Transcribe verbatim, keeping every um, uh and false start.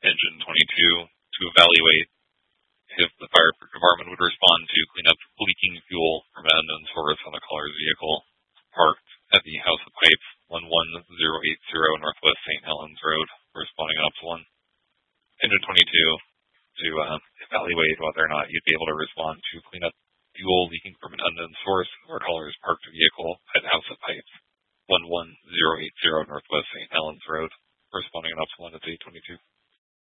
Engine twenty-two, to evaluate if the fire department would respond to clean up leaking fuel from an unknown source on the caller's vehicle parked at the House of Pipes, one one zero eight zero Northwest Saint Helens Road, responding ops one. Engine twenty-two, to uh, evaluate whether or not you'd be able to respond to clean up fuel leaking from an unknown source or caller's parked vehicle at House of Pipes, one one zero eight zero Northwest Saint Helens